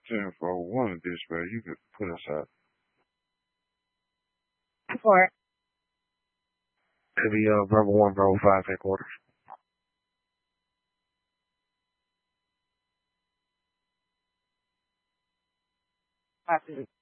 1041 dispatch. You could put us out. For Maybe Bravo 1, Bravo 5 headquarters. copy.